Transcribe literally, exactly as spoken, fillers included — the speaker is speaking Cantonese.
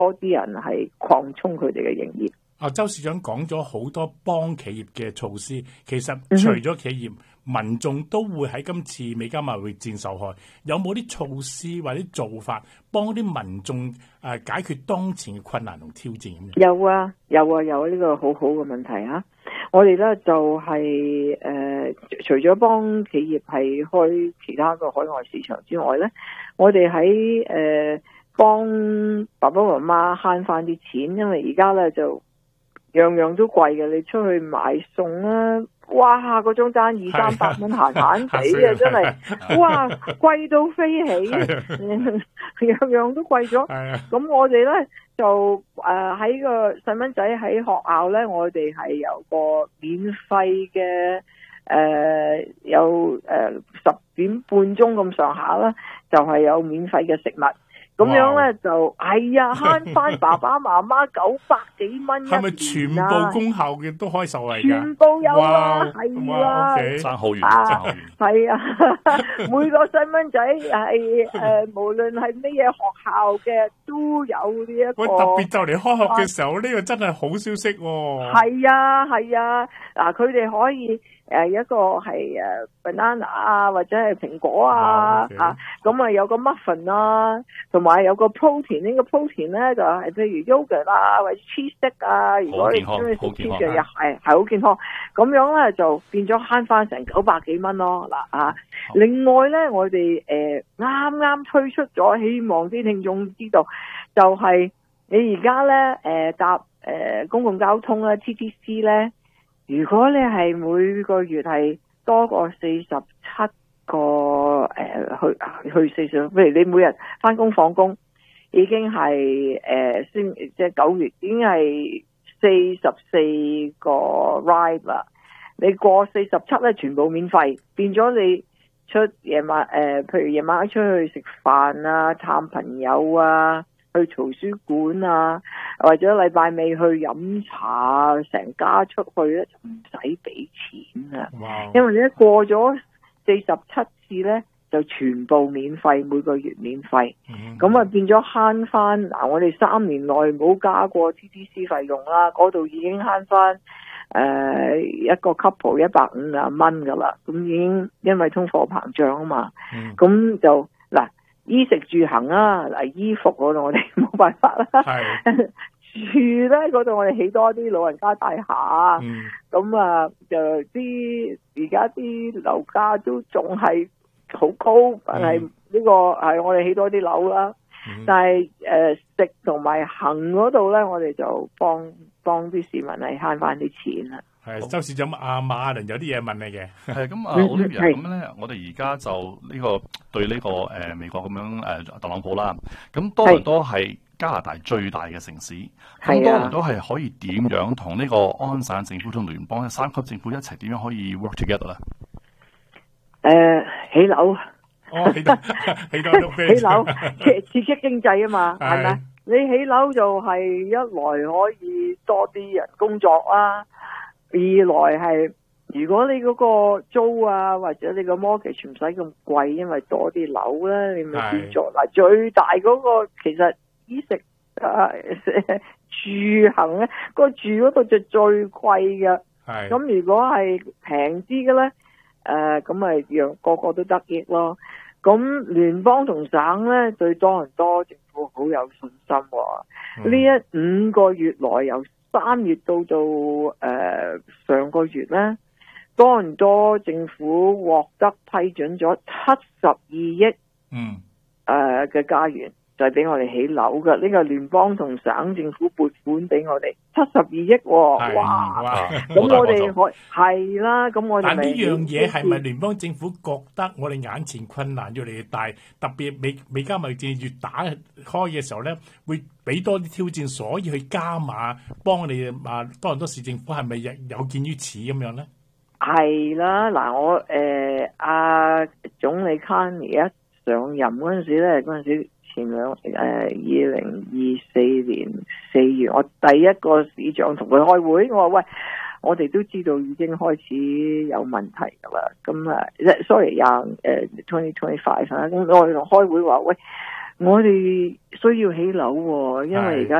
多啲人係擴充佢哋嘅營業。 啊，周市長講咗好多幫企業嘅措施，其實除咗企業，嗯、民眾都會喺今次美加貿易戰受害。有冇啲措施或者做法幫啲民眾誒、呃、解決當前嘅困難同挑戰咁？ 有啊，有啊，有呢、呢個好好嘅問題啊！我哋咧就係、是、誒、呃，除咗幫企業係開其他嘅海外市場之外咧，我哋喺誒幫爸爸媽媽慳翻啲錢，因為而家咧就樣樣都貴嘅，你出去買餸啦，哇，嗰張單二三百蚊閒閒地啊，真係，哇，貴到飛起，樣樣都貴咗。咁我哋咧就誒喺、呃、個細蚊仔喺學校咧，我哋係有個免費嘅誒、呃，有誒、呃、十點半鐘咁上下啦，就係、是、有免費嘅食物。咁樣咧就係啊，慳翻爸爸媽媽九百幾蚊一年啊！ 係咪全部公校嘅都可以受惠㗎？ 全部有啊，係啊， 爭好遠， 爭好遠。 係啊，每個細蚊仔係誒，無論係咩嘢學校嘅都有呢一個。 喂，特別就嚟開學嘅時候，呢、啊呢個真係好消息喎！ 係啊，係啊，嗱，佢哋可以。誒一個係誒 banana 啊，或者係蘋果啊，嚇、啊、咁、okay. 啊有個 muffin 啊，同埋有個 protein，呢個 protein 咧就係、是、譬如 yogurt 啊，或者 cheese stick 啊，如果你中意食 cheese 嘅又係係好健康，咁樣咧就變咗慳翻成九百幾蚊咯嗱啊！另外咧，我哋誒啱啱推出咗，希望啲聽眾知道，就係、是、你而家咧誒搭誒、呃、公共交通咧 T T C 咧。如果你係每個月係多過四十七個誒、呃、去去四十，譬如你每日翻工放工已經係誒先即係九月已經係四十四個 ride 啦，你過四十七咧全部免費，變咗你出夜晚誒、呃，譬如夜晚出去食飯啊、探朋友啊。去圖書館啊，或者禮拜尾去飲茶，成家出去咧就唔使俾錢啊！因為你一過咗四十七次咧，就全部免費，每個月免費。咁、嗯、啊變咗慳翻嗱，我哋三年內冇加過 T T C 費用啦，嗰度已經慳翻誒一個 couple 一百五十蚊噶啦，咁已經因為通貨膨脹啊嘛，咁、嗯、就嗱。衣食住行啊，嗱衣服嗰度我哋冇辦法啦。係住咧嗰度我哋起多啲老人家大廈。咁、嗯、啊就啲而家啲樓價都仲係好高，嗯、但係呢個係我哋起多啲樓啦。嗯、但係誒、呃、食同埋行嗰度咧，我哋就幫幫啲市民係慳翻啲錢啦。 係周市長阿馬倫有啲嘢問你嘅， 係咁啊，好多人咁咧，我哋而家就呢、這個對呢、這個誒、呃、美國咁樣誒、呃、特朗普啦，咁多倫多係加拿大最大嘅城市，咁多倫多係可以點樣同呢個安省政府同聯邦三級政府一齊點樣可以 work together 咧？ 誒、呃，起樓， 哦，起樓，起樓， 起樓，刺激經濟啊嘛，係咪？你起樓就係一來可以多啲人工作啦。二來係，如果你嗰個租啊，或者你個 mortgage 唔使咁貴，因為多啲樓咧，你咪變咗嗱。最大嗰個其實衣食啊住行咧，個住嗰度就最貴嘅。係咁，如果係平啲嘅咧，誒咁咪讓個個都得益咯。咁聯邦同省咧對多倫多政府好有信心喎。呢、嗯、一五個月內有。三月到到誒、呃、上個月咧，多倫多政府獲得批准咗七十二億嗯誒嘅加元，就係俾我哋起樓嘅。呢、這個聯邦同省政府撥款俾我哋七十二億、哦，哇！咁我哋可係啦，咁我哋但呢樣嘢係咪聯邦政府覺得我哋眼前困難越嚟越大，特別美美加貿易戰越打開嘅時候咧，會俾多啲挑戰，所以去加碼幫我哋啊多倫多市政府係咪有有見於此咁樣咧？ 係啦，嗱我誒阿、呃、總理卡尼一上任嗰陣時咧，嗰陣時前兩誒二零二四年四月，我第一個市長同佢開會，我話喂，我哋都知道已經開始有問題噶啦，咁啊，sorry 廿誒 twenty twenty five 啊，咁我哋同開會話喂。 我哋需要起樓喎，因為而家